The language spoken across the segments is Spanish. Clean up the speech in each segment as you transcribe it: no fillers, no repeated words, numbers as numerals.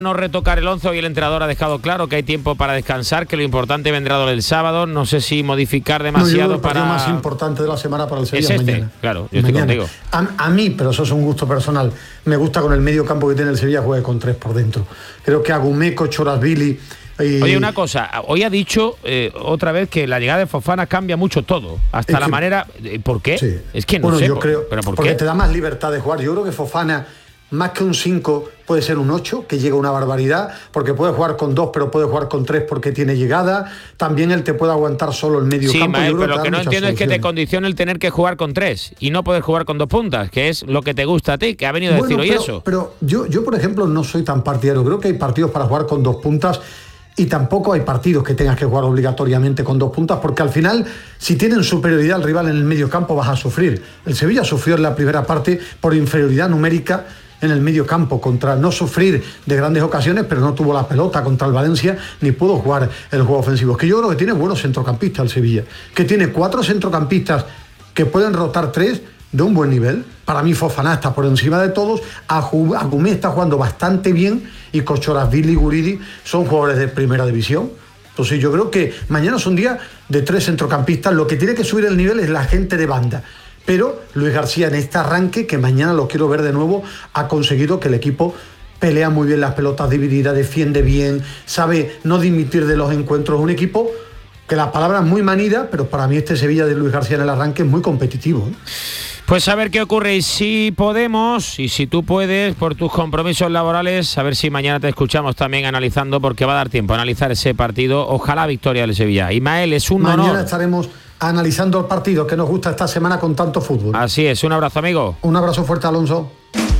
no retocar el 11, hoy el entrenador ha dejado claro que hay tiempo para descansar, que lo importante vendrá el sábado. No sé si modificar demasiado el partido más importante de la semana para el Sevilla es este, mañana. Claro, yo estoy contigo. A mí, pero eso es un gusto personal, me gusta con el medio campo que tiene el Sevilla juegue con 3 por dentro. Creo que Agumeco, Chorazvili... Oye, una cosa, hoy ha dicho otra vez que la llegada de Fofana cambia mucho todo, hasta la manera... ¿Por qué? Sí. Es que no sé. Yo creo, ¿pero por porque qué? te da más libertad de jugar. Yo creo que Fofana, más que un 5, puede ser un 8, que llega una barbaridad, porque puede jugar con 2, pero puede jugar con 3 porque tiene llegada. También él te puede aguantar solo el medio campo. Sí, pero lo que no entiendo es que te condicione el tener que jugar con 3 y no poder jugar con 2 puntas, que es lo que te gusta a ti, que ha venido a decir hoy eso. Pero yo, por ejemplo, no soy tan partidario. Creo que hay partidos para jugar con 2 puntas y tampoco hay partidos que tengas que jugar obligatoriamente con 2 puntas, porque al final, si tienen superioridad al rival en el medio campo, vas a sufrir. El Sevilla sufrió en la primera parte por inferioridad numérica en el medio campo, contra no sufrir de grandes ocasiones, pero no tuvo la pelota contra el Valencia, ni pudo jugar el juego ofensivo. Es que yo creo que tiene buenos centrocampistas el Sevilla, que tiene 4 centrocampistas que pueden rotar 3 de un buen nivel. Para mí Fofana está por encima de todos, Agumé está jugando bastante bien y Chorazvili y Guridi son jugadores de primera división. Entonces yo creo que mañana es un día de 3 centrocampistas. Lo que tiene que subir el nivel es la gente de banda. Pero Luis García, en este arranque, que mañana lo quiero ver de nuevo, ha conseguido que el equipo pelea muy bien las pelotas divididas, defiende bien, sabe no dimitir de los encuentros. Un equipo que la palabra es muy manida, pero para mí este Sevilla de Luis García en el arranque es muy competitivo, ¿eh? Pues a ver qué ocurre, y si podemos, y si tú puedes, por tus compromisos laborales, a ver si mañana te escuchamos también analizando, porque va a dar tiempo a analizar ese partido. Ojalá victoria del Sevilla. Ismael, es un honor. Mañana estaremos analizando el partido que nos gusta esta semana con tanto fútbol. Así es, un abrazo, amigo. Un abrazo fuerte, Alonso.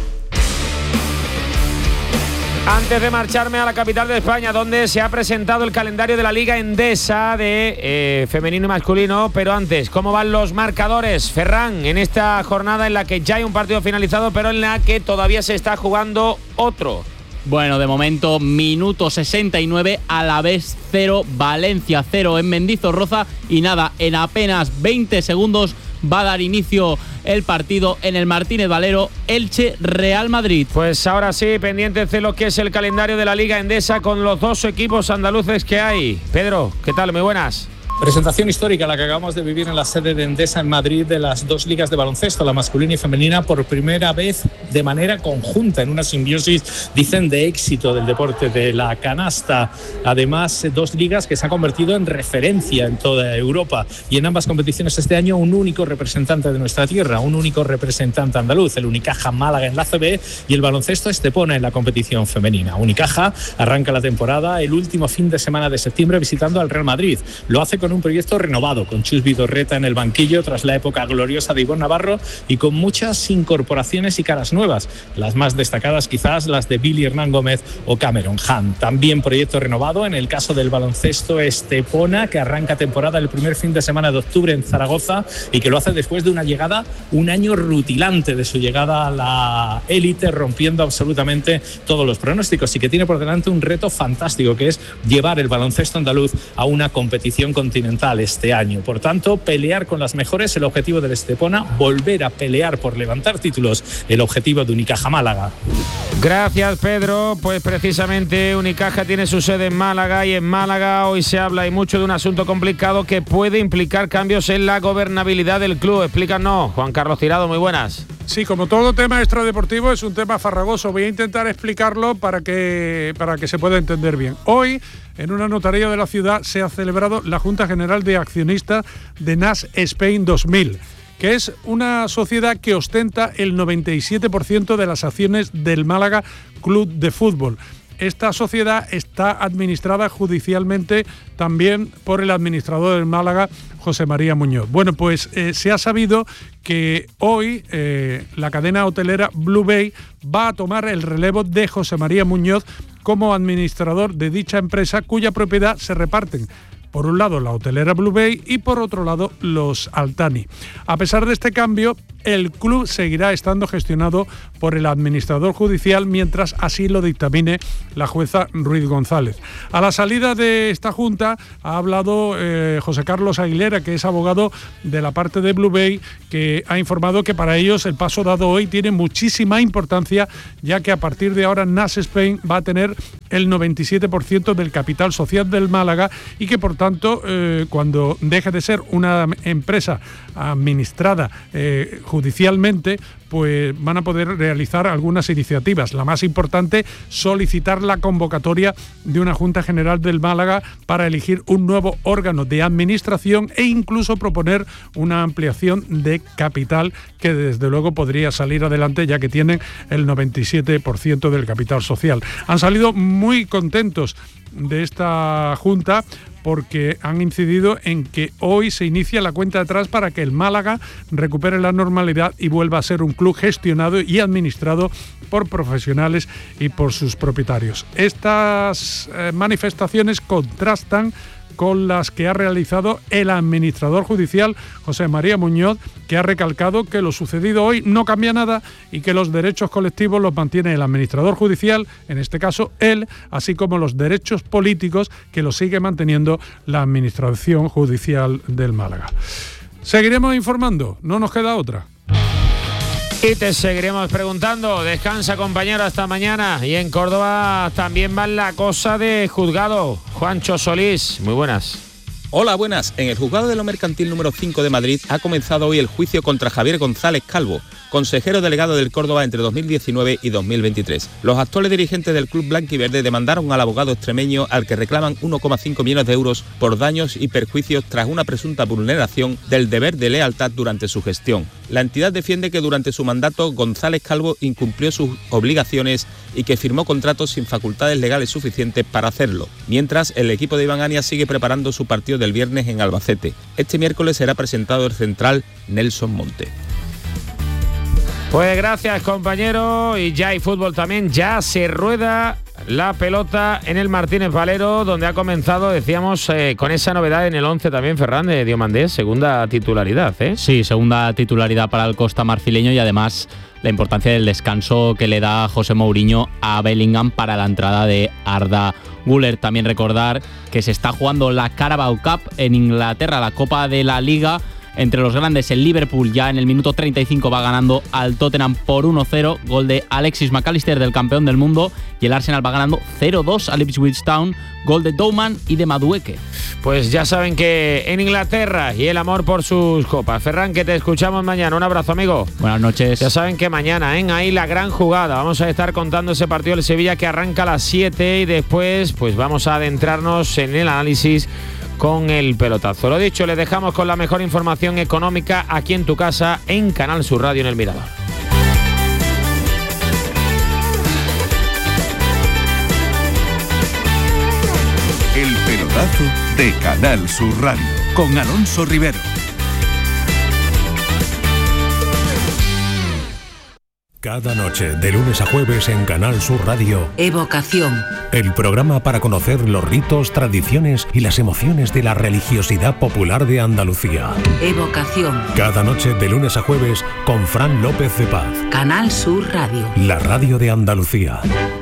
Antes de marcharme a la capital de España, donde se ha presentado el calendario de la Liga Endesa de femenino y masculino, pero antes, ¿cómo van los marcadores, Ferran, en esta jornada en la que ya hay un partido finalizado, pero en la que todavía se está jugando otro? Bueno, de momento, minuto 69, Alavés 0, Valencia 0 en Mendizorroza, y nada, en apenas 20 segundos va a dar inicio el partido en el Martínez Valero, Elche-Real Madrid. Pues ahora sí, pendientes de lo que es el calendario de la Liga Endesa con los 2 equipos andaluces que hay. Pedro, ¿qué tal? Muy buenas. Presentación histórica la que acabamos de vivir en la sede de Endesa en Madrid de las 2 ligas de baloncesto, la masculina y femenina, por primera vez de manera conjunta, en una simbiosis, dicen, de éxito del deporte de la canasta. Además, 2 ligas que se han convertido en referencia en toda Europa, y en ambas competiciones este año un único representante de nuestra tierra, un único representante andaluz, el Unicaja Málaga en la ACB y el baloncesto Estepona en la competición femenina. Unicaja arranca la temporada el último fin de semana de septiembre visitando al Real Madrid. Lo hace con un proyecto renovado, con Chus Vidorreta en el banquillo tras la época gloriosa de Ivonne Navarro, y con muchas incorporaciones y caras nuevas, las más destacadas quizás las de Billy Hernán Gómez o Cameron Hunt. También proyecto renovado en el caso del baloncesto Estepona, que arranca temporada el primer fin de semana de octubre en Zaragoza, y que lo hace después de una llegada, un año rutilante de su llegada a la élite, rompiendo absolutamente todos los pronósticos, y que tiene por delante un reto fantástico, que es llevar el baloncesto andaluz a una competición continental este año. Por tanto, pelear con las mejores, el objetivo del Estepona; volver a pelear por levantar títulos, el objetivo de Unicaja Málaga. Gracias, Pedro. Pues precisamente Unicaja tiene su sede en Málaga, y en Málaga hoy se habla y mucho de un asunto complicado que puede implicar cambios en la gobernabilidad del club. Explícanos, Juan Carlos Tirado, muy buenas. Sí, como todo tema extradeportivo es un tema farragoso. Voy a intentar explicarlo para que se pueda entender bien. Hoy, en una notaría de la ciudad, se ha celebrado la Junta General de Accionistas de NAS Spain 2000, que es una sociedad que ostenta el 97% de las acciones del Málaga Club de Fútbol. Esta sociedad está administrada judicialmente también por el administrador del Málaga, José María Muñoz. Bueno, pues se ha sabido que hoy la cadena hotelera Blue Bay va a tomar el relevo de José María Muñoz como administrador de dicha empresa, cuya propiedad se reparten, por un lado, la hotelera Blue Bay y por otro lado, los Altani. A pesar de este cambio, el club seguirá estando gestionado por el administrador judicial mientras así lo dictamine la jueza Ruiz González. A la salida de esta junta ha hablado José Carlos Aguilera, que es abogado de la parte de Blue Bay, que ha informado que para ellos el paso dado hoy tiene muchísima importancia, ya que a partir de ahora Nash Spain va a tener el 97% del capital social del Málaga y que por tanto cuando deje de ser una empresa administrada judicialmente, pues van a poder realizar algunas iniciativas. La más importante, solicitar la convocatoria de una Junta General del Málaga para elegir un nuevo órgano de administración e incluso proponer una ampliación de capital que desde luego podría salir adelante, ya que tienen el 97% del capital social. Han salido muy contentos de esta Junta porque han incidido en que hoy se inicia la cuenta atrás para que el Málaga recupere la normalidad y vuelva a ser un club gestionado y administrado por profesionales y por sus propietarios. Estas manifestaciones contrastan con las que ha realizado el administrador judicial José María Muñoz, que ha recalcado que lo sucedido hoy no cambia nada y que los derechos colectivos los mantiene el administrador judicial, en este caso él, así como los derechos políticos que los sigue manteniendo la administración judicial del Málaga. Seguiremos informando, no nos queda otra. Y te seguiremos preguntando. Descansa, compañero, hasta mañana. Y en Córdoba también va la cosa de juzgado. Juancho Solís, muy buenas. Hola, buenas. En el juzgado de lo mercantil número 5 de Madrid ha comenzado hoy el juicio contra Javier González Calvo, consejero delegado del Córdoba entre 2019 y 2023. Los actuales dirigentes del club blanquiverde demandaron al abogado extremeño, al que reclaman 1,5 millones de euros por daños y perjuicios tras una presunta vulneración del deber de lealtad durante su gestión. La entidad defiende que durante su mandato González Calvo incumplió sus obligaciones y que firmó contratos sin facultades legales suficientes para hacerlo. Mientras, el equipo de Iván Ania sigue preparando su partido del viernes en Albacete. Este miércoles será presentado el central Nelson Monte. Pues gracias, compañero. Y ya hay fútbol también. Ya se rueda la pelota en el Martínez Valero, donde ha comenzado, decíamos, con esa novedad en el 11 también, Ferran, de Diomandés, segunda titularidad, ¿eh? Sí, segunda titularidad para el Costa Marfileño y además la importancia del descanso que le da José Mourinho a Bellingham para la entrada de Arda Güler. También recordar que se está jugando la Carabao Cup en Inglaterra, la Copa de la Liga. Entre los grandes, el Liverpool ya en el minuto 35 va ganando al Tottenham por 1-0, gol de Alexis McAllister, del campeón del mundo, y el Arsenal va ganando 0-2 al Ipswich Town, gol de Douman y de Madueke. Pues ya saben que en Inglaterra y el amor por sus copas. Ferran, que te escuchamos mañana. Un abrazo, amigo. Buenas noches. Ya saben que mañana, ahí la gran jugada. Vamos a estar contando ese partido del Sevilla que arranca a las 7 y después pues vamos a adentrarnos en el análisis con el pelotazo. Lo dicho, les dejamos con la mejor información económica aquí en tu casa, en Canal Sur Radio, en El Mirador. El pelotazo de Canal Sur Radio, con Alonso Rivero. Cada noche, de lunes a jueves en Canal Sur Radio, Evocación. El programa para conocer los ritos, tradiciones y las emociones de la religiosidad popular de Andalucía. Evocación. Cada noche, de lunes a jueves, con Fran López de Paz. Canal Sur Radio. La radio de Andalucía.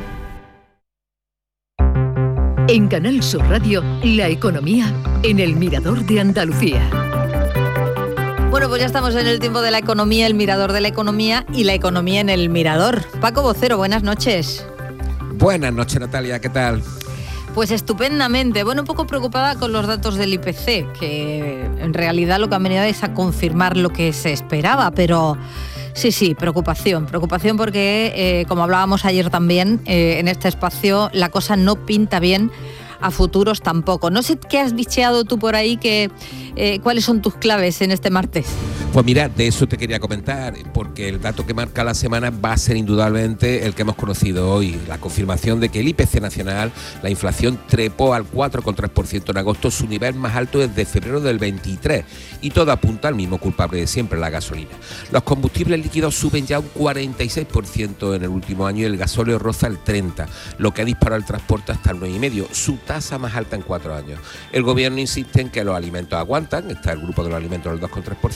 En Canal Sur Radio, la economía en El Mirador de Andalucía. Bueno, pues ya estamos en el tiempo de la economía, el mirador de la economía y la economía en el mirador. Paco Vocero, buenas noches. Buenas noches, Natalia, ¿qué tal? Pues estupendamente. Bueno, un poco preocupada con los datos del IPC, que en realidad lo que han venido es a confirmar lo que se esperaba, pero sí, preocupación porque, como hablábamos ayer también en este espacio, la cosa no pinta bien a futuros tampoco. No sé qué has bicheado tú por ahí, ¿cuáles son tus claves en este martes? Pues mira, de eso te quería comentar, porque el dato que marca la semana va a ser indudablemente el que hemos conocido hoy, la confirmación de que el IPC nacional, la inflación trepó al 4,3% en agosto, su nivel más alto desde febrero del 23, y todo apunta al mismo culpable de siempre, la gasolina. Los combustibles líquidos suben ya un 46% en el último año y el gasóleo roza el 30%, lo que ha disparado el transporte hasta el 9,5%, su tasa más alta en 4 años. El gobierno insiste en que los alimentos aguantan, está el grupo de los alimentos del 2,3%, y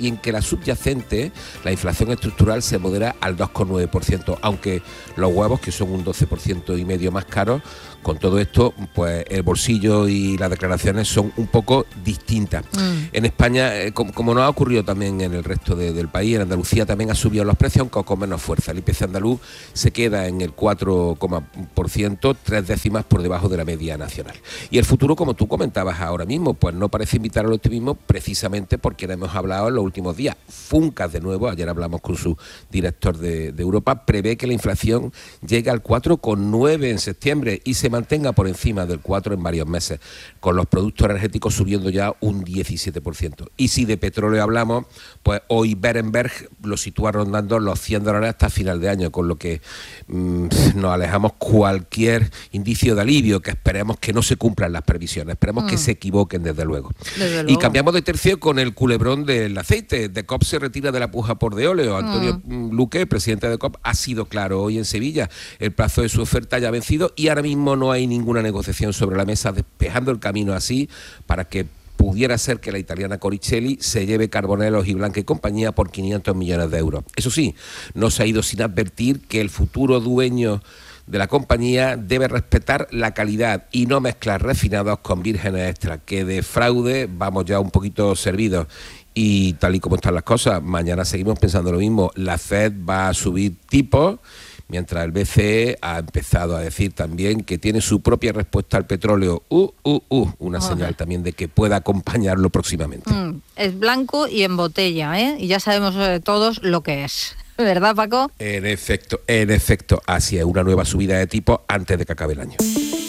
y en que la subyacente, la inflación estructural, se modera al 2,9%, aunque los huevos, que son un 12% y medio más caros, con todo esto, pues el bolsillo y las declaraciones son un poco distintas. En España, como nos ha ocurrido también en el resto del país, en Andalucía también ha subido los precios, aunque con menos fuerza. El IPC andaluz se queda en el 4%, 3 décimas por debajo de la media nacional. Y el futuro, como tú comentabas ahora mismo, pues no parece invitar al optimismo, precisamente porque hemos hablado en los últimos días. Funcas, de nuevo, ayer hablamos con su director de Europa, prevé que la inflación llegue al 4,9 en septiembre y se mantenga por encima del 4 en varios meses, con los productos energéticos subiendo ya un 17%. Y si de petróleo hablamos, pues hoy Berenberg lo sitúa rondando los $100 hasta final de año, con lo que nos alejamos cualquier indicio de alivio, que esperemos que no se cumplan las previsiones, esperemos que se equivoquen desde luego. Y cambiamos de tercio con el culebrón del aceite. De COP se retira de la puja por de óleo. Antonio Luque, presidente de COP, ha sido claro hoy en Sevilla. El plazo de su oferta ya ha vencido y ahora mismo no hay ninguna negociación sobre la mesa, despejando el camino así para que pudiera ser que la italiana Coricelli se lleve Carbonelos y Blanca y compañía por 500 millones de euros. Eso sí, no se ha ido sin advertir que el futuro dueño de la compañía debe respetar la calidad y no mezclar refinados con vírgenes extra, que de fraude vamos ya un poquito servidos. Y tal y como están las cosas, mañana seguimos pensando lo mismo. La FED va a subir tipos, mientras el BCE ha empezado a decir también que tiene su propia respuesta al petróleo. Una señal también de que pueda acompañarlo próximamente. Es blanco y en botella, ¿eh? Y ya sabemos todos lo que es. ¿Verdad, Paco? En efecto, así es, una nueva subida de tipos antes de que acabe el año.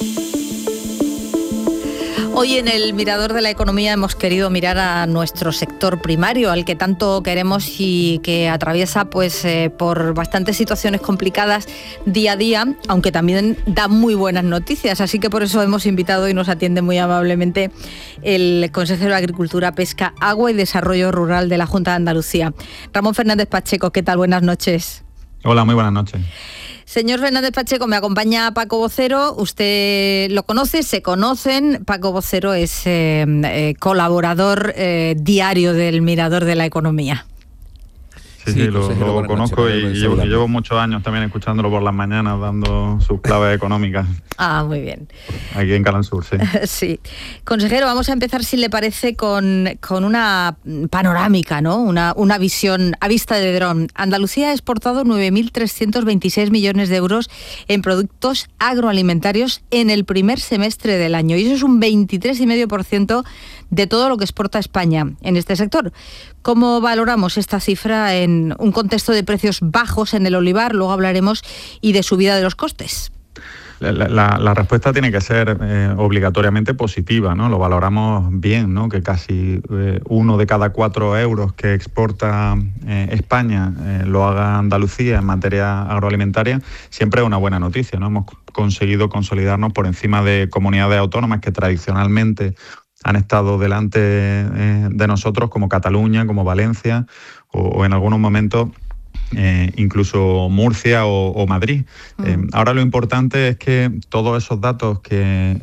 Hoy en el Mirador de la Economía hemos querido mirar a nuestro sector primario, al que tanto queremos y que atraviesa por bastantes situaciones complicadas día a día, aunque también da muy buenas noticias. Así que por eso hemos invitado y nos atiende muy amablemente el consejero de Agricultura, Pesca, Agua y Desarrollo Rural de la Junta de Andalucía. Ramón Fernández Pacheco, ¿qué tal? Buenas noches. Hola, muy buenas noches. Señor Fernández Pacheco, me acompaña Paco Vocero, usted lo conoce, se conocen. Paco Vocero es colaborador diario del Mirador de la Economía. Sí, lo conozco y llevo muchos años también escuchándolo por las mañanas, dando sus claves económicas. Ah, muy bien. Aquí en Canal Sur, sí. Sí. Consejero, vamos a empezar, si le parece, con una panorámica, ¿no? Una visión a vista de dron. Andalucía ha exportado 9.326 millones de euros en productos agroalimentarios en el primer semestre del año. Y eso es un 23,5% de todo lo que exporta España en este sector. ¿Cómo valoramos esta cifra en un contexto de precios bajos en el olivar? Luego hablaremos y de subida de los costes. La respuesta tiene que ser obligatoriamente positiva, ¿no? Lo valoramos bien, ¿no? Que casi 1 de cada 4 euros que exporta España lo haga Andalucía en materia agroalimentaria, siempre es una buena noticia, ¿no? Hemos conseguido consolidarnos por encima de comunidades autónomas que tradicionalmente han estado delante de nosotros, como Cataluña, como Valencia, o en algunos momentos incluso Murcia o Madrid. Ahora lo importante es que todos esos datos que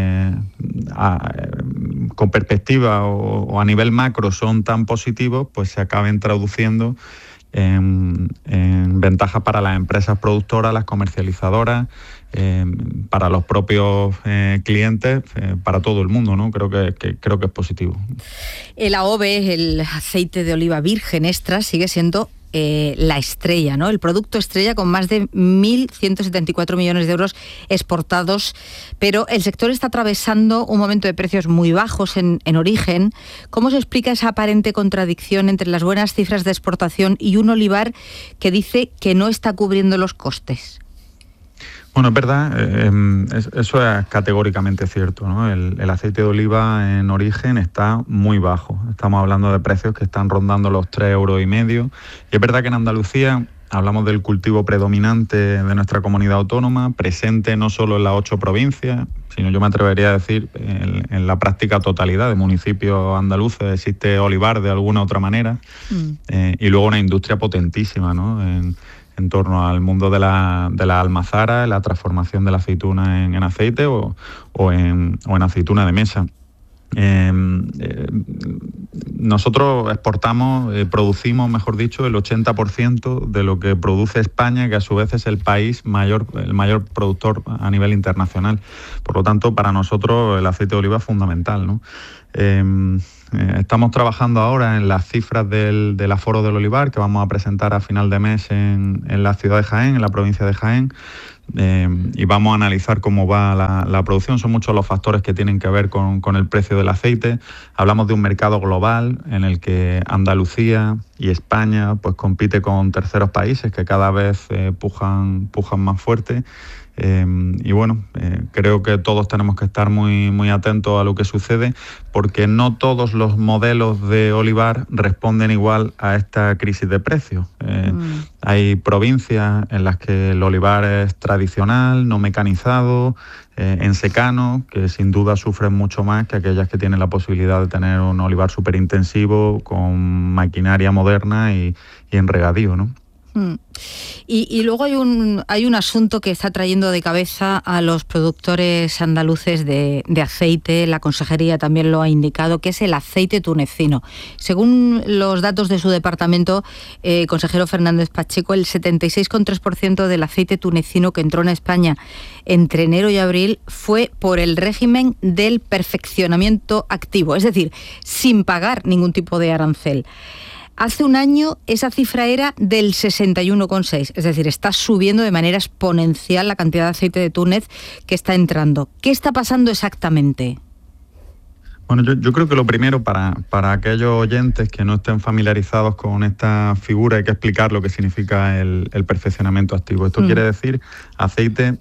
con perspectiva o a nivel macro son tan positivos, pues se acaben traduciendo en ventajas para las empresas productoras, las comercializadoras, para los propios clientes, para todo el mundo, ¿no? Creo que es positivo. El AOVE, el aceite de oliva virgen extra, sigue siendo la estrella, ¿no? El producto estrella, con más de 1.174 millones de euros exportados, pero el sector está atravesando un momento de precios muy bajos en origen. ¿Cómo se explica esa aparente contradicción entre las buenas cifras de exportación y un olivar que dice que no está cubriendo los costes? Bueno, es verdad, eso es categóricamente cierto, ¿no? El aceite de oliva en origen está muy bajo. Estamos hablando de precios que están rondando los 3,5 euros. Y es verdad que en Andalucía hablamos del cultivo predominante de nuestra comunidad autónoma, presente no solo en las 8 provincias, sino yo me atrevería a decir en la práctica totalidad de municipios andaluces existe olivar de alguna otra manera. Y luego una industria potentísima, ¿no? En torno al mundo de la almazara, la transformación de la aceituna en aceite o en aceituna de mesa. Nosotros producimos, mejor dicho, el 80% de lo que produce España, que a su vez es el mayor productor a nivel internacional. Por lo tanto, para nosotros el aceite de oliva es fundamental, ¿no? Estamos trabajando ahora en las cifras del aforo del olivar que vamos a presentar a final de mes en la ciudad de Jaén, en la provincia de Jaén. Y vamos a analizar cómo va la producción. Son muchos los factores que tienen que ver con el precio del aceite. Hablamos de un mercado global en el que Andalucía y España pues compite con terceros países que cada vez pujan más fuerte. Y bueno, creo que todos tenemos que estar muy atentos a lo que sucede, porque no todos los modelos de olivar responden igual a esta crisis de precios. Hay provincias en las que el olivar es tradicional, no mecanizado, en secano, que sin duda sufren mucho más que aquellas que tienen la posibilidad de tener un olivar súper intensivo, con maquinaria moderna y en regadío, ¿no? Y luego hay un asunto que está trayendo de cabeza a los productores andaluces de aceite. La consejería también lo ha indicado, que es el aceite tunecino. Según los datos de su departamento, consejero Fernández Pacheco, el 76,3% del aceite tunecino que entró en España entre enero y abril fue por el régimen del perfeccionamiento activo, es decir, sin pagar ningún tipo de arancel. Hace un año esa cifra era del 61,6, es decir, está subiendo de manera exponencial la cantidad de aceite de Túnez que está entrando. ¿Qué está pasando exactamente? Bueno, yo creo que lo primero, para aquellos oyentes que no estén familiarizados con esta figura, hay que explicar lo que significa el perfeccionamiento activo. Esto quiere decir aceite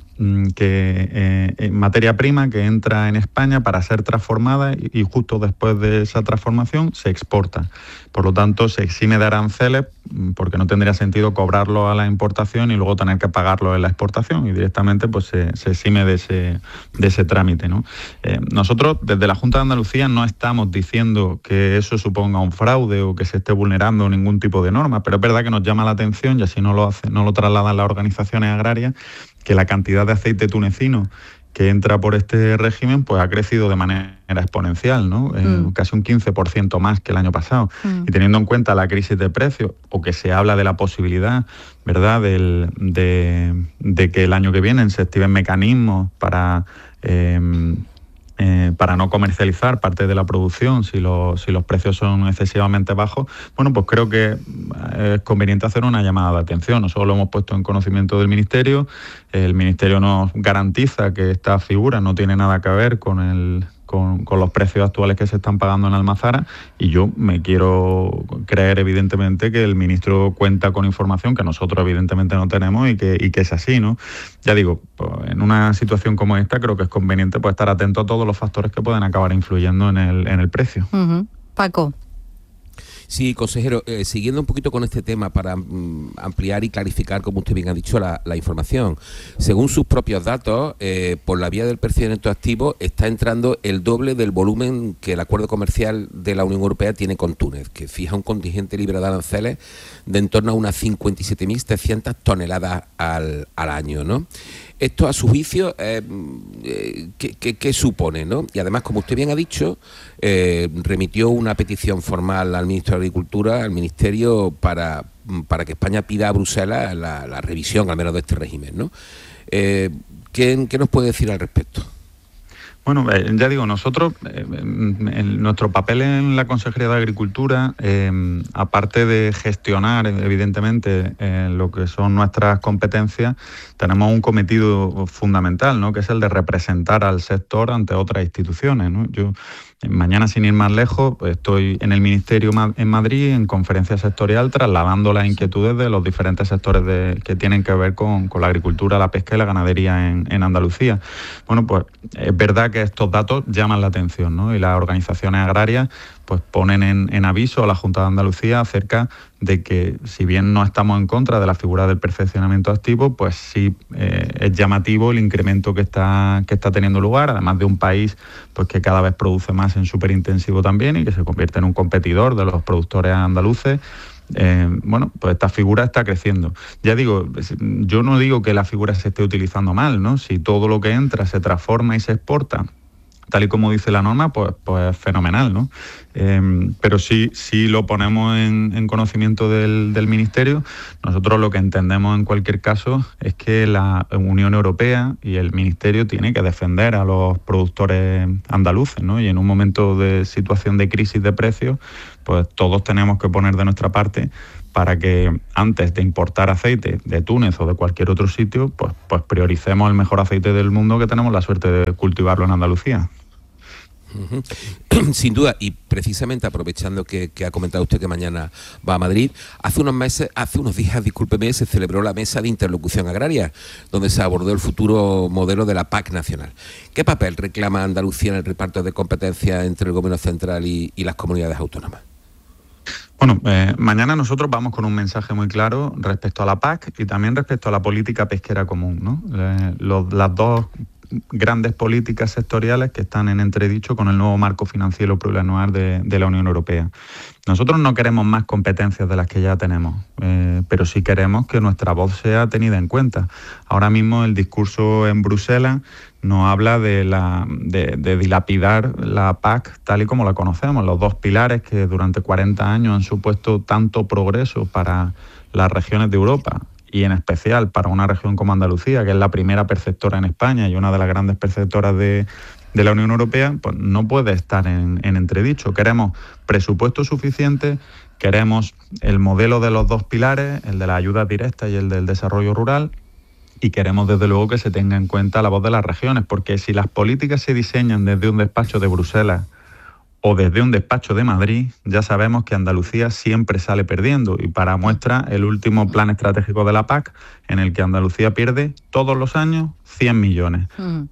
materia prima que entra en España para ser transformada y justo después de esa transformación se exporta. Por lo tanto, se exime de aranceles, porque no tendría sentido cobrarlo a la importación y luego tener que pagarlo en la exportación, y directamente pues se exime de ese trámite, ¿no? Nosotros desde la Junta de Andalucía no estamos diciendo que eso suponga un fraude o que se esté vulnerando ningún tipo de norma, pero es verdad que nos llama la atención, y así no lo trasladan las organizaciones agrarias, que la cantidad de aceite tunecino que entra por este régimen pues ha crecido de manera exponencial, ¿no? Casi un 15% más que el año pasado. Y teniendo en cuenta la crisis de precios, o que se habla de la posibilidad, ¿verdad?, de que el año que viene se activen mecanismos para no comercializar parte de la producción si los precios son excesivamente bajos, bueno, pues creo que es conveniente hacer una llamada de atención. Nosotros lo hemos puesto en conocimiento del Ministerio. El Ministerio nos garantiza que esta figura no tiene nada que ver con los precios actuales que se están pagando en Almazara, y yo me quiero creer evidentemente que el ministro cuenta con información que nosotros evidentemente no tenemos y que es así, ¿no? Ya digo, pues, en una situación como esta creo que es conveniente pues estar atento a todos los factores que pueden acabar influyendo en el precio. Paco. Sí, consejero, siguiendo un poquito con este tema para ampliar y clarificar, como usted bien ha dicho, la información. Según sus propios datos, por la vía del perfeccionamiento activo está entrando el doble del volumen que el acuerdo comercial de la Unión Europea tiene con Túnez, que fija un contingente libre de aranceles de en torno a unas 57.300 toneladas al año, ¿no? Esto, a su juicio, ¿qué supone, ¿no? Y además, como usted bien ha dicho, remitió una petición formal al ministro de Agricultura, al Ministerio, para que España pida a Bruselas la revisión, al menos de este régimen, ¿no? ¿Qué nos puede decir al respecto? Bueno, ya digo, nosotros, nuestro papel en la Consejería de Agricultura, aparte de gestionar, evidentemente, lo que son nuestras competencias, tenemos un cometido fundamental, ¿no?, que es el de representar al sector ante otras instituciones, ¿no? Yo, mañana, sin ir más lejos, pues estoy en el Ministerio en Madrid, en conferencia sectorial, trasladando las inquietudes de los diferentes sectores que tienen que ver con la agricultura, la pesca y la ganadería en Andalucía. Bueno, pues es verdad que estos datos llaman la atención, ¿no? Y las organizaciones agrarias pues ponen en aviso a la Junta de Andalucía acerca de que, si bien no estamos en contra de la figura del perfeccionamiento activo, pues sí es llamativo el incremento que está teniendo lugar, además de un país pues que cada vez produce más en superintensivo también y que se convierte en un competidor de los productores andaluces. Bueno, pues esta figura está creciendo. Ya digo, yo no digo que la figura se esté utilizando mal, ¿no? Si todo lo que entra se transforma y se exporta, tal y como dice la norma, pues fenomenal, ¿no? Pero sí lo ponemos en conocimiento del Ministerio. Nosotros lo que entendemos en cualquier caso es que la Unión Europea y el Ministerio tiene que defender a los productores andaluces, ¿no? Y en un momento de situación de crisis de precios, pues todos tenemos que poner de nuestra parte para que antes de importar aceite de Túnez o de cualquier otro sitio, pues prioricemos el mejor aceite del mundo, que tenemos la suerte de cultivarlo en Andalucía. Sin duda, y precisamente aprovechando que ha comentado usted que mañana va a Madrid, hace unos días, discúlpeme, se celebró la mesa de interlocución agraria, donde se abordó el futuro modelo de la PAC nacional. ¿Qué papel reclama Andalucía en el reparto de competencias entre el Gobierno central y las comunidades autónomas? Bueno, mañana nosotros vamos con un mensaje muy claro respecto a la PAC y también respecto a la política pesquera común, ¿no? Las dos grandes políticas sectoriales que están en entredicho con el nuevo marco financiero plurianual de la Unión Europea. Nosotros no queremos más competencias de las que ya tenemos, pero sí queremos que nuestra voz sea tenida en cuenta. Ahora mismo el discurso en Bruselas nos habla de dilapidar la PAC tal y como la conocemos, los dos pilares que durante 40 años han supuesto tanto progreso para las regiones de Europa, y en especial para una región como Andalucía, que es la primera perceptora en España y una de las grandes perceptoras de la Unión Europea, pues no puede estar en entredicho. Queremos presupuesto suficiente, queremos el modelo de los dos pilares, el de la ayuda directa y el del desarrollo rural, y queremos desde luego que se tenga en cuenta la voz de las regiones, porque si las políticas se diseñan desde un despacho de Bruselas o desde un despacho de Madrid, ya sabemos que Andalucía siempre sale perdiendo. Y para muestra, el último plan estratégico de la PAC, en el que Andalucía pierde todos los años 100 millones.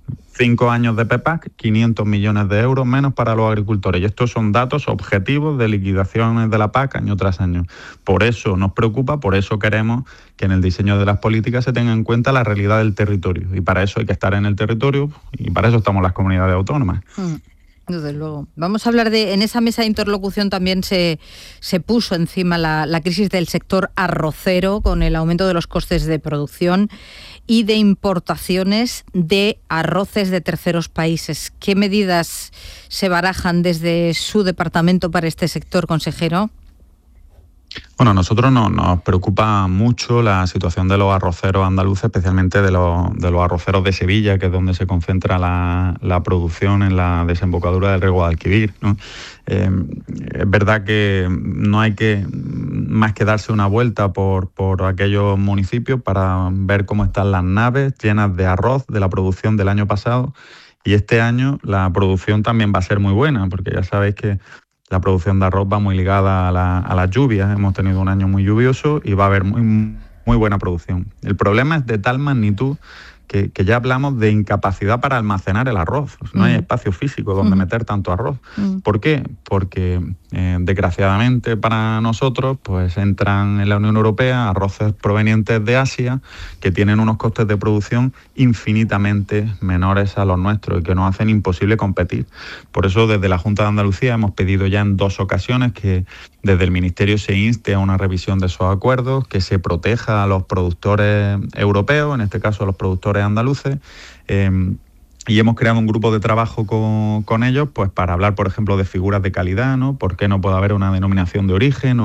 5 años de PEPAC, 500 millones de euros menos para los agricultores. Y estos son datos objetivos de liquidaciones de la PAC año tras año. Por eso nos preocupa, por eso queremos que en el diseño de las políticas se tenga en cuenta la realidad del territorio. Y para eso hay que estar en el territorio, y para eso estamos las comunidades autónomas. Desde luego. Vamos a hablar en esa mesa de interlocución también se puso encima la crisis del sector arrocero, con el aumento de los costes de producción y de importaciones de arroces de terceros países. ¿Qué medidas se barajan desde su departamento para este sector, consejero? Bueno, a nosotros nos preocupa mucho la situación de los arroceros andaluces, especialmente de los arroceros de Sevilla, que es donde se concentra la producción en la desembocadura del río Guadalquivir, ¿no? Es verdad que no hay más que darse una vuelta por aquellos municipios para ver cómo están las naves llenas de arroz de la producción del año pasado, y este año la producción también va a ser muy buena, porque ya sabéis que la producción de arroz va muy ligada a las lluvias. Hemos tenido un año muy lluvioso y va a haber muy buena producción. El problema es de tal magnitud que ya hablamos de incapacidad para almacenar el arroz. No hay espacio físico donde meter tanto arroz. ¿Por qué? Porque desgraciadamente para nosotros pues entran en la Unión Europea arroces provenientes de Asia que tienen unos costes de producción infinitamente menores a los nuestros y que nos hacen imposible competir. Por eso desde la Junta de Andalucía hemos pedido ya en 2 ocasiones que desde el Ministerio se inste a una revisión de esos acuerdos, que se proteja a los productores europeos, en este caso a los productores andaluces, y hemos creado un grupo de trabajo con ellos pues para hablar, por ejemplo, de figuras de calidad, ¿no? ¿Por qué no puede haber una denominación de origen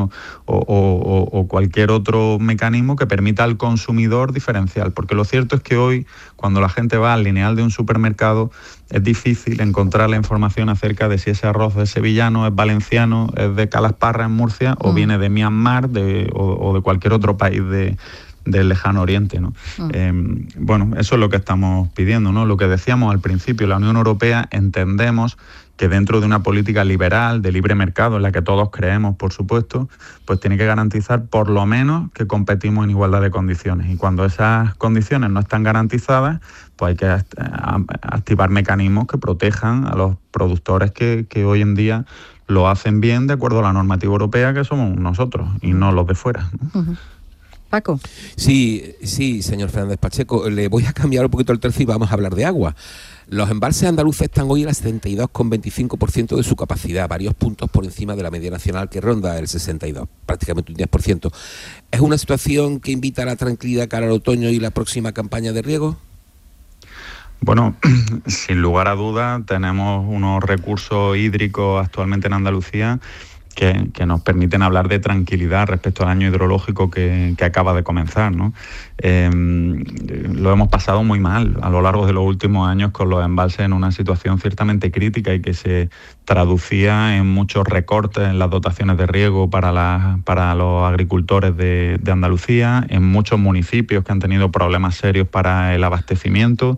o cualquier otro mecanismo que permita al consumidor diferencial? Porque lo cierto es que hoy, cuando la gente va al lineal de un supermercado, es difícil encontrar la información acerca de si ese arroz es sevillano, es valenciano, es de Calasparra en Murcia o viene de Myanmar o de cualquier otro país del lejano oriente, ¿no? Bueno, eso es lo que estamos pidiendo, ¿no? Lo que decíamos al principio, la Unión Europea entendemos que dentro de una política liberal, de libre mercado, en la que todos creemos, por supuesto, pues tiene que garantizar por lo menos que competimos en igualdad de condiciones. Y cuando esas condiciones no están garantizadas, pues hay que activar mecanismos que protejan a los productores que hoy en día lo hacen bien de acuerdo a la normativa europea, que somos nosotros y no los de fuera, ¿no? Paco. Sí, señor Fernández Pacheco, le voy a cambiar un poquito el tercio y vamos a hablar de agua. Los embalses andaluces están hoy al 72,25% de su capacidad, varios puntos por encima de la media nacional que ronda el 62%, prácticamente un 10%. ¿Es una situación que invita a la tranquilidad cara al otoño y la próxima campaña de riego? Bueno, sin lugar a dudas tenemos unos recursos hídricos actualmente en Andalucía que nos permiten hablar de tranquilidad respecto al año hidrológico que acaba de comenzar, ¿no? Lo hemos pasado muy mal a lo largo de los últimos años con los embalses en una situación ciertamente crítica y que se traducía en muchos recortes en las dotaciones de riego para los agricultores de Andalucía, en muchos municipios que han tenido problemas serios para el abastecimiento.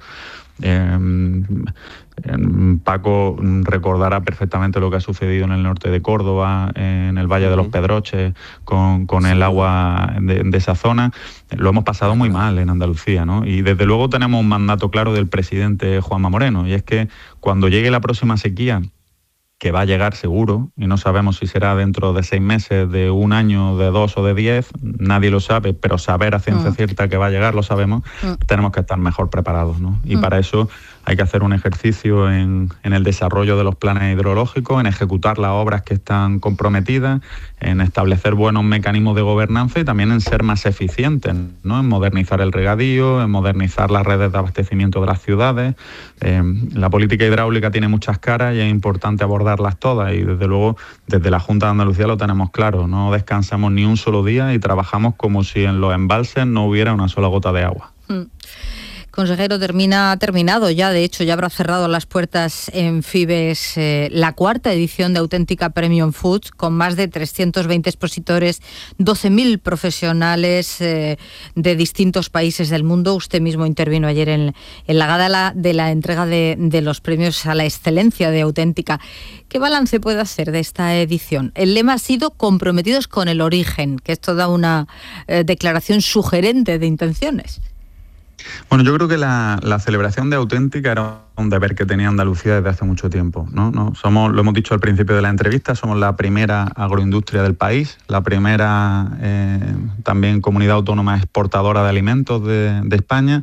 Paco recordará perfectamente lo que ha sucedido en el norte de Córdoba, en el Valle de los Pedroches, con el agua de esa zona. Lo hemos pasado muy mal en Andalucía, ¿no? Y desde luego tenemos un mandato claro del presidente Juanma Moreno, y es que cuando llegue la próxima sequía, que va a llegar seguro, y no sabemos si será dentro de 6 meses, de 1 año, de 2 o de 10, nadie lo sabe, pero saber a ciencia cierta que va a llegar, lo sabemos, tenemos que estar mejor preparados, ¿no? Y para eso hay que hacer un ejercicio en el desarrollo de los planes hidrológicos, en ejecutar las obras que están comprometidas, en establecer buenos mecanismos de gobernanza y también en ser más eficientes, ¿no? En modernizar el regadío, en modernizar las redes de abastecimiento de las ciudades. La política hidráulica tiene muchas caras y es importante abordarlas todas, y desde luego desde la Junta de Andalucía lo tenemos claro, no descansamos ni un solo día y trabajamos como si en los embalses no hubiera una sola gota de agua. Consejero, ha terminado ya, de hecho ya habrá cerrado las puertas en Fibes la 4ª edición de Auténtica Premium Food, con más de 320 expositores, 12.000 profesionales de distintos países del mundo. Usted mismo intervino ayer en la gala de la entrega de los premios a la excelencia de Auténtica. ¿Qué balance puede hacer de esta edición? El lema ha sido comprometidos con el origen, que esto da una declaración sugerente de intenciones. Bueno, yo creo que la celebración de Auténtica era un deber que tenía Andalucía desde hace mucho tiempo, ¿no? Lo hemos dicho al principio de la entrevista, somos la primera agroindustria del país, la primera también comunidad autónoma exportadora de alimentos de España,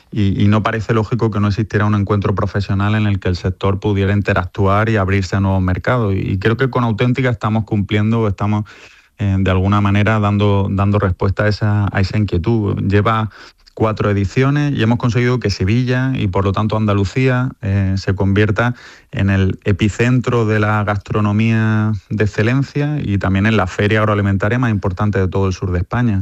y no parece lógico que no existiera un encuentro profesional en el que el sector pudiera interactuar y abrirse a nuevos mercados. Y creo que con Auténtica estamos cumpliendo, estamos de alguna manera dando respuesta a esa inquietud. Lleva 4 ediciones y hemos conseguido que Sevilla y por lo tanto Andalucía se convierta en el epicentro de la gastronomía de excelencia y también en la feria agroalimentaria más importante de todo el sur de España.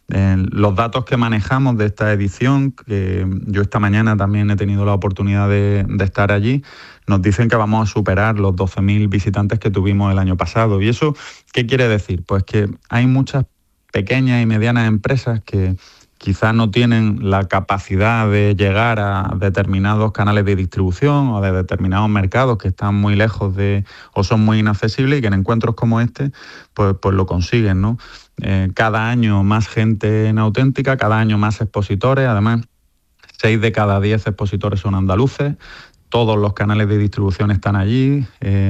Los datos que manejamos de esta edición, que yo esta mañana también he tenido la oportunidad de estar allí, nos dicen que vamos a superar los 12.000 visitantes que tuvimos el año pasado. ¿Y eso qué quiere decir? Pues que hay muchas pequeñas y medianas empresas que quizás no tienen la capacidad de llegar a determinados canales de distribución o de determinados mercados que están muy lejos o son muy inaccesibles, y que en encuentros como este pues lo consiguen, ¿no? Cada año más gente en Auténtica, cada año más expositores, además 6 de cada 10 expositores son andaluces. Todos los canales de distribución están allí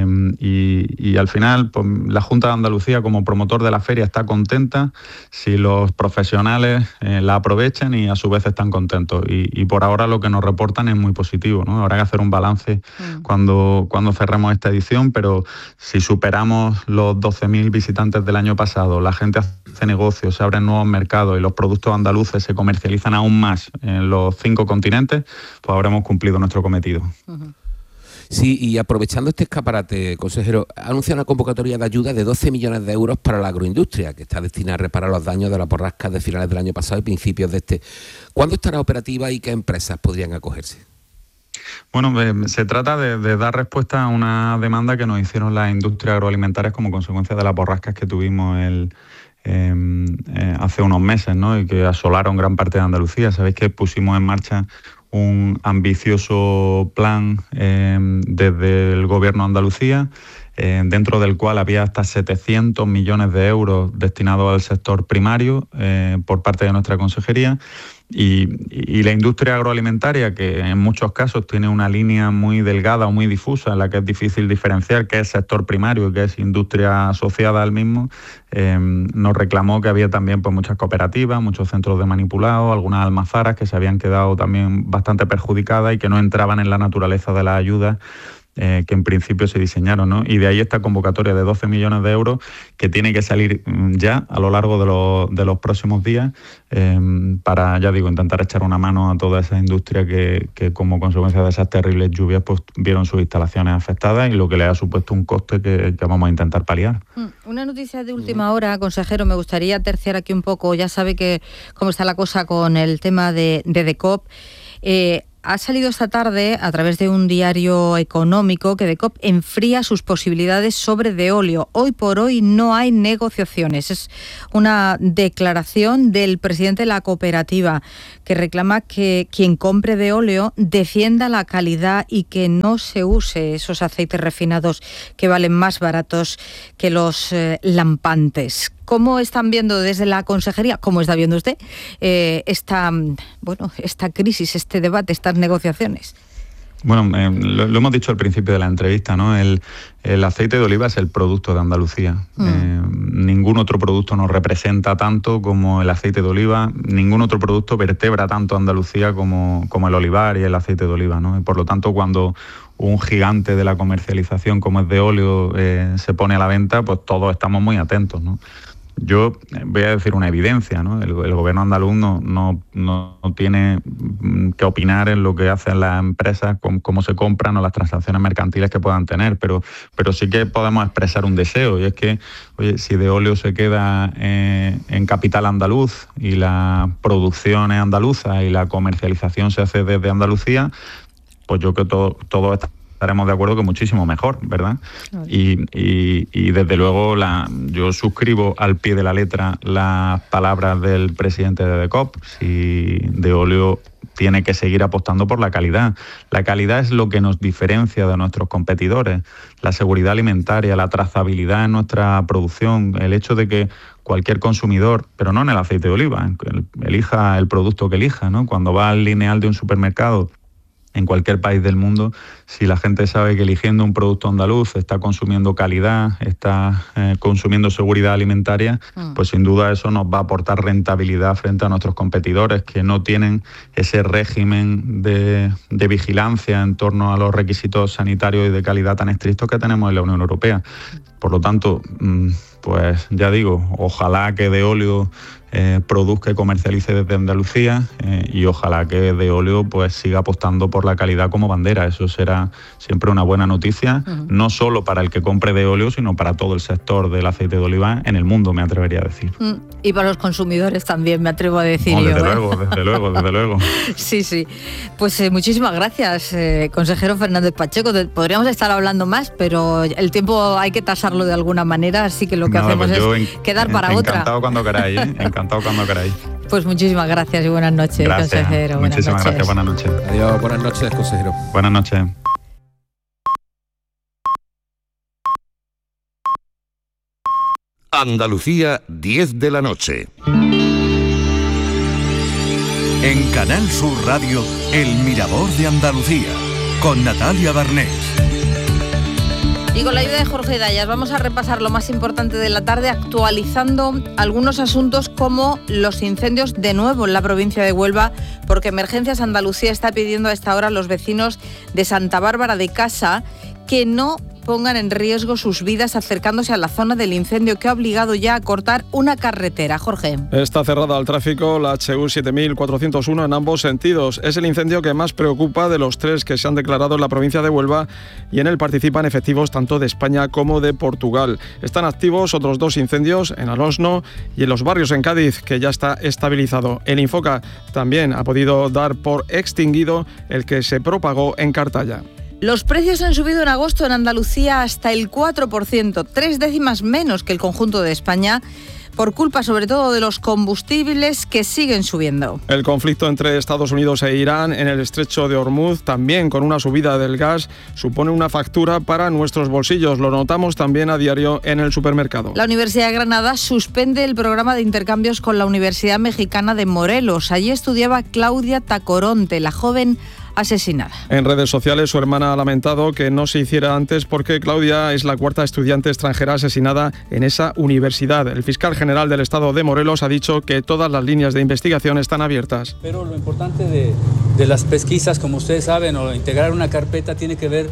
y al final pues, la Junta de Andalucía como promotor de la feria está contenta si los profesionales la aprovechan y a su vez están contentos. Y por ahora lo que nos reportan es muy positivo, ¿no? Habrá que hacer un balance cuando cerremos esta edición, pero si superamos los 12.000 visitantes del año pasado, la gente hace negocios, se abren nuevos mercados y los productos andaluces se comercializan aún más en los 5 continentes, pues habremos cumplido nuestro cometido. Sí, y aprovechando este escaparate, consejero, anuncia una convocatoria de ayuda de 12 millones de euros para la agroindustria, que está destinada a reparar los daños de las borrascas de finales del año pasado y principios de este. ¿Cuándo estará operativa y qué empresas podrían acogerse? Bueno, se trata de dar respuesta a una demanda que nos hicieron las industrias agroalimentarias como consecuencia de las borrascas que tuvimos hace unos meses, ¿no? Y que asolaron gran parte de Andalucía. Sabéis que pusimos en marcha un ambicioso plan desde el Gobierno de Andalucía, dentro del cual había hasta 700 millones de euros destinados al sector primario por parte de nuestra consejería. Y la industria agroalimentaria, que en muchos casos tiene una línea muy delgada o muy difusa en la que es difícil diferenciar qué es sector primario y qué es industria asociada al mismo, nos reclamó que había también pues, muchas cooperativas, muchos centros de manipulado, algunas almazaras que se habían quedado también bastante perjudicadas y que no entraban en la naturaleza de las ayudas que en principio se diseñaron, ¿no? Y de ahí esta convocatoria de 12 millones de euros que tiene que salir ya a lo largo de los próximos días para, ya digo, intentar echar una mano a toda esa industria que como consecuencia de esas terribles lluvias pues vieron sus instalaciones afectadas y lo que le ha supuesto un coste que vamos a intentar paliar. Una noticia de última hora, consejero, me gustaría terciar aquí un poco. Ya sabe que cómo está la cosa con el tema de DECOP. Ha salido esta tarde a través de un diario económico que DECOP enfría sus posibilidades sobre Veolia. Hoy por hoy no hay negociaciones. Es una declaración del presidente de la cooperativa que reclama que quien compre Veolia defienda la calidad y que no se use esos aceites refinados que valen más baratos que los lampantes. ¿Cómo están viendo desde la consejería, cómo está viendo usted esta crisis, este debate, estas negociaciones? Bueno, lo hemos dicho al principio de la entrevista, ¿no? El aceite de oliva es el producto de Andalucía. Ningún otro producto nos representa tanto como el aceite de oliva. Ningún otro producto vertebra tanto a Andalucía como el olivar y el aceite de oliva, ¿no? Y por lo tanto, cuando un gigante de la comercialización como es Veolia se pone a la venta, pues todos estamos muy atentos, ¿no? Yo voy a decir una evidencia, ¿no? El gobierno andaluz no tiene que opinar en lo que hacen las empresas, cómo se compran o las transacciones mercantiles que puedan tener, pero sí que podemos expresar un deseo, y es que, oye, si Veolia se queda en capital andaluz y la producción es andaluza y la comercialización se hace desde Andalucía, pues yo creo que todo estaremos de acuerdo que muchísimo mejor, ¿verdad? Claro. Y desde luego yo suscribo al pie de la letra las palabras del presidente de DECOP. Si Veolia tiene que seguir apostando por la calidad. La calidad es lo que nos diferencia de nuestros competidores. La seguridad alimentaria, la trazabilidad en nuestra producción, el hecho de que cualquier consumidor, pero no en el aceite de oliva, elija el producto que elija, ¿no? Cuando va al lineal de un supermercado en cualquier país del mundo, si la gente sabe que eligiendo un producto andaluz está consumiendo calidad, está consumiendo seguridad alimentaria, pues sin duda eso nos va a aportar rentabilidad frente a nuestros competidores que no tienen ese régimen de vigilancia en torno a los requisitos sanitarios y de calidad tan estrictos que tenemos en la Unión Europea. Por lo tanto, pues ya digo, ojalá que Veolia produzca y comercialice desde Andalucía y ojalá que Veolia pues siga apostando por la calidad como bandera. Eso será siempre una buena noticia, no solo para el que compre Veolia, sino para todo el sector del aceite de oliva en el mundo, me atrevería a decir. Y para los consumidores también, me atrevo a decir no, yo. Desde luego. Sí. Pues muchísimas gracias, consejero Fernández Pacheco. Podríamos estar hablando más, pero el tiempo hay que tasarlo de alguna manera, así que lo que hacemos es quedar para otra. Encantado cuando queráis, encantado cuando queráis. Pues muchísimas gracias y buenas noches, gracias, consejero. Muchísimas gracias, buenas noches. Adiós, buenas noches, consejero. Buenas noches. Andalucía, 10 de la noche. En Canal Sur Radio, El Mirador de Andalucía, con Natalia Barnés. Y con la ayuda de Jorge Dayas vamos a repasar lo más importante de la tarde, actualizando algunos asuntos como los incendios de nuevo en la provincia de Huelva, porque Emergencias Andalucía está pidiendo a esta hora a los vecinos de Santa Bárbara de Casa que no pongan en riesgo sus vidas acercándose a la zona del incendio que ha obligado ya a cortar una carretera. Jorge. Está cerrada al tráfico la HU 7401 en ambos sentidos. Es el incendio que más preocupa de los 3 que se han declarado en la provincia de Huelva y en él participan efectivos tanto de España como de Portugal. Están activos otros 2 incendios en Alosno y en Los Barrios en Cádiz, que ya está estabilizado. El Infoca también ha podido dar por extinguido el que se propagó en Cartaya. Los precios han subido en agosto en Andalucía hasta el 4%, 3 décimas menos que el conjunto de España, por culpa sobre todo de los combustibles que siguen subiendo. El conflicto entre Estados Unidos e Irán en el estrecho de Hormuz, también con una subida del gas, supone una factura para nuestros bolsillos. Lo notamos también a diario en el supermercado. La Universidad de Granada suspende el programa de intercambios con la Universidad Mexicana de Morelos. Allí estudiaba Claudia Tacoronte, la joven asesinada. En redes sociales su hermana ha lamentado que no se hiciera antes porque Claudia es la 4ª estudiante extranjera asesinada en esa universidad. El fiscal general del estado de Morelos ha dicho que todas las líneas de investigación están abiertas. Pero lo importante de las pesquisas, como ustedes saben, o integrar una carpeta tiene que ver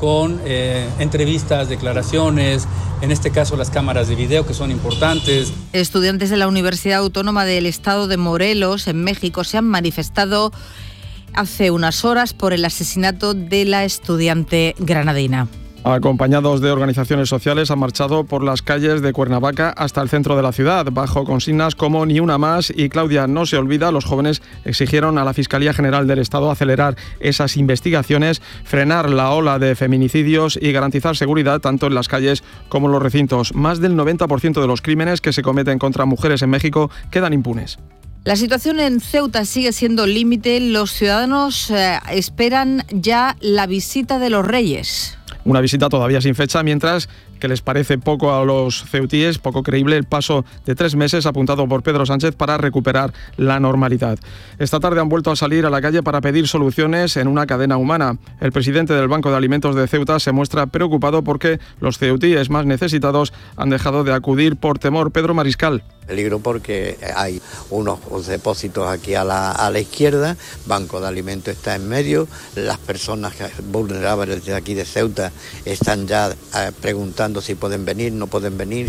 con entrevistas, declaraciones, en este caso las cámaras de video, que son importantes. Estudiantes de la Universidad Autónoma del Estado de Morelos, en México, se han manifestado hace unas horas por el asesinato de la estudiante granadina. Acompañados de organizaciones sociales, han marchado por las calles de Cuernavaca hasta el centro de la ciudad, bajo consignas como Ni una más y Claudia no se olvida. Los jóvenes exigieron a la Fiscalía General del Estado acelerar esas investigaciones, frenar la ola de feminicidios y garantizar seguridad tanto en las calles como en los recintos. Más del 90% de los crímenes que se cometen contra mujeres en México quedan impunes. La situación en Ceuta sigue siendo límite. Los ciudadanos esperan ya la visita de los Reyes. Una visita todavía sin fecha, mientras que les parece poco a los ceutíes, poco creíble el paso de 3 meses apuntado por Pedro Sánchez para recuperar la normalidad. Esta tarde han vuelto a salir a la calle para pedir soluciones en una cadena humana. El presidente del Banco de Alimentos de Ceuta se muestra preocupado porque los ceutíes más necesitados han dejado de acudir por temor. Pedro Mariscal. Peligro porque hay unos depósitos aquí a la izquierda, Banco de Alimentos está en medio, las personas vulnerables de aquí de Ceuta están ya preguntando si pueden venir, no pueden venir,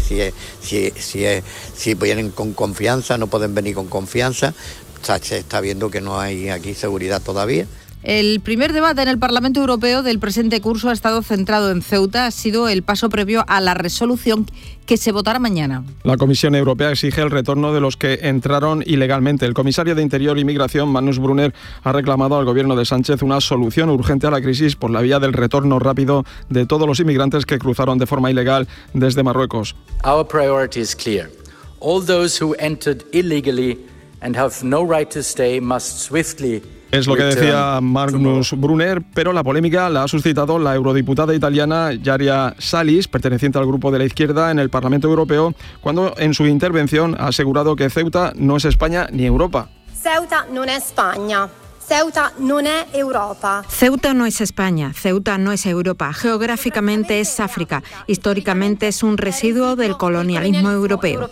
si vienen con confianza, no pueden venir con confianza. O sea, se está viendo que no hay aquí seguridad todavía. El primer debate en el Parlamento Europeo del presente curso ha estado centrado en Ceuta. Ha sido el paso previo a la resolución que se votará mañana. La Comisión Europea exige el retorno de los que entraron ilegalmente. El comisario de Interior y Migración, Magnus Brunner, ha reclamado al gobierno de Sánchez una solución urgente a la crisis por la vía del retorno rápido de todos los inmigrantes que cruzaron de forma ilegal desde Marruecos. Our priority is clear. All those who entered illegally and have no right to stay must swiftly. Es lo que decía Magnus Brunner, pero la polémica la ha suscitado la eurodiputada italiana Ilaria Salis, perteneciente al grupo de la izquierda en el Parlamento Europeo, cuando en su intervención ha asegurado que Ceuta no es España ni Europa. Ceuta no es España. Ceuta no es Europa. Ceuta no es España, Ceuta no es Europa. Geográficamente es África, históricamente es un residuo del colonialismo europeo.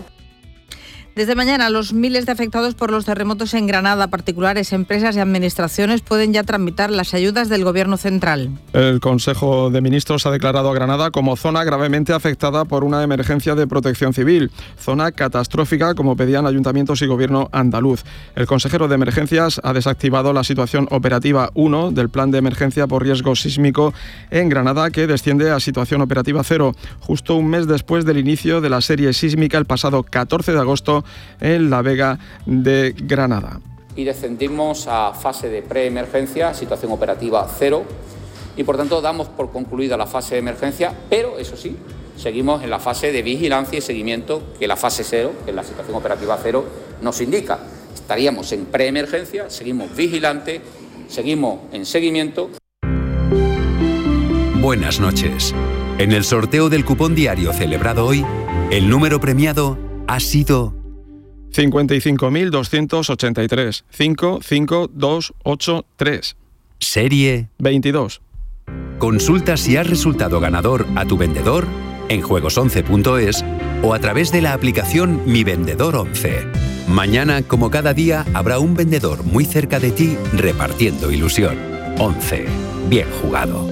Desde mañana, los miles de afectados por los terremotos en Granada, particulares, empresas y administraciones, pueden ya tramitar las ayudas del Gobierno central. El Consejo de Ministros ha declarado a Granada como zona gravemente afectada por una emergencia de protección civil, zona catastrófica, como pedían ayuntamientos y Gobierno andaluz. El consejero de Emergencias ha desactivado la situación operativa 1 del Plan de Emergencia por Riesgo Sísmico en Granada, que desciende a situación operativa 0, justo un mes después del inicio de la serie sísmica el pasado 14 de agosto en La Vega de Granada. Y descendimos a fase de preemergencia, situación operativa 0, y por tanto damos por concluida la fase de emergencia, pero eso sí, seguimos en la fase de vigilancia y seguimiento que la fase 0, que es la situación operativa 0, nos indica. Estaríamos en preemergencia, seguimos vigilantes, seguimos en seguimiento. Buenas noches. En el sorteo del cupón diario celebrado hoy, el número premiado ha sido 55.283. 55283. Serie 22. Consulta si has resultado ganador a tu vendedor en juegos11.es o a través de la aplicación Mi Vendedor 11. Mañana, como cada día, habrá un vendedor muy cerca de ti repartiendo ilusión. 11. Bien jugado.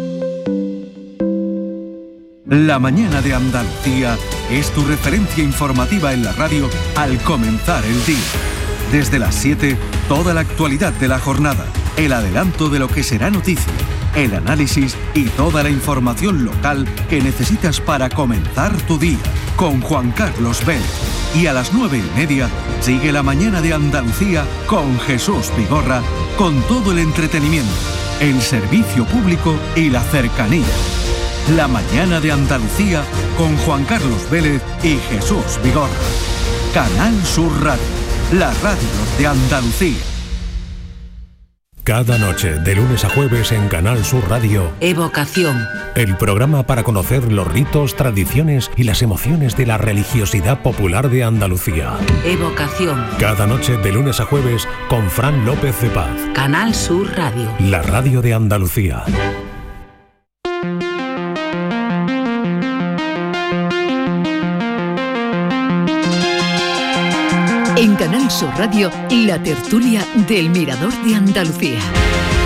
La mañana de Andalucía es tu referencia informativa en la radio al comenzar el día. Desde las 7, toda la actualidad de la jornada, el adelanto de lo que será noticia, el análisis y toda la información local que necesitas para comenzar tu día, con Juan Carlos Vélez. Y a las 9:30 sigue la mañana de Andalucía con Jesús Vigorra, con todo el entretenimiento, el servicio público y la cercanía. La mañana de Andalucía con Juan Carlos Vélez y Jesús Vigorra. Canal Sur Radio, la radio de Andalucía. Cada noche, de lunes a jueves en Canal Sur Radio. Evocación. El programa para conocer los ritos, tradiciones y las emociones de la religiosidad popular de Andalucía. Evocación. Cada noche, de lunes a jueves, con Fran López de Paz. Canal Sur Radio. La radio de Andalucía. En Canal Sur Radio, la tertulia del Mirador de Andalucía.